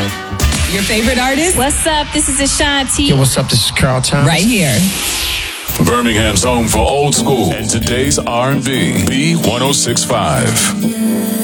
Your favorite artist? What's up? This is Ashanti. Yo, what's up? This is Carl Thomas. Right here. Birmingham's home for old school and today's R&B. B1065.